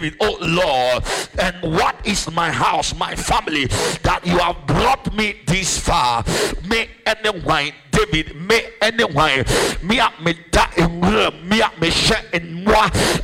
oh Lord, and what is my house, my family, that you have brought me this far? May anyone, David, may anyone, me up me that in room, me up me share in moi.